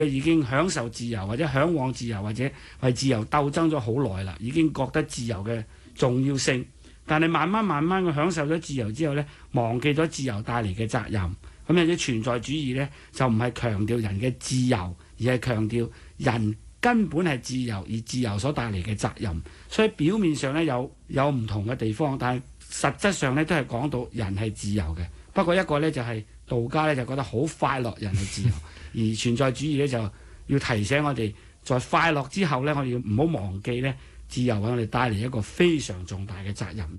已經享受自由或者嚮往自由或者為自由鬥爭咗好耐啦，已經覺得自由嘅重要性。但係慢慢嘅享受咗自由之後呢，忘記咗自由帶嚟嘅責任。咁有啲存在主義呢，就唔係強調人嘅自由，而係強調人根本係自由，而自由所帶嚟嘅責任。所以表面上呢，有唔同嘅地方，但係實質上呢，都係講到人係自由嘅。不過一個呢，就係道家呢，就覺得好快樂，人係自由，而存在主義呢，就要提醒我哋，在快樂之後呢，我哋要唔好忘記呢，自由為我哋帶嚟一個非常重大嘅責任。